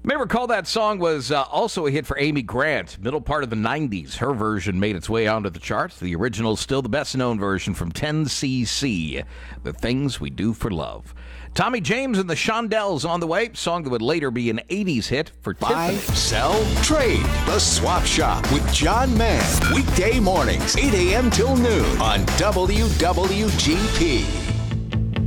May recall that song was also a hit for Amy Grant, middle part of the 90s. Her version made its way onto the charts. The original is still the best-known version from 10cc, The Things We Do for Love. Tommy James and the Shondells on the way, song that would later be an 80s hit for Buy, Tiffany. sell, trade. The Swap Shop with John Mann. Weekday mornings, 8 a.m. till noon on WWGP.